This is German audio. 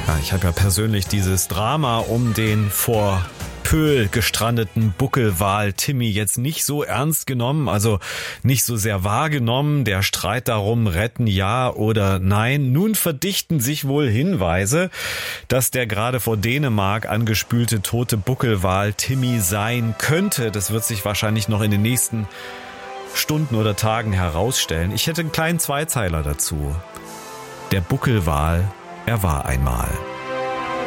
Ja, ich habe ja persönlich dieses Drama um den vor Pöhl gestrandeten Buckelwal Timmy jetzt nicht so ernst genommen, also nicht so sehr wahrgenommen. Der Streit darum, retten ja oder nein. Nun verdichten sich wohl Hinweise, dass der gerade vor Dänemark angespülte tote Buckelwal Timmy sein könnte. Das wird sich wahrscheinlich noch in den nächsten Stunden oder Tagen herausstellen. Ich hätte einen kleinen Zweizeiler dazu. Der Buckelwal, er war einmal.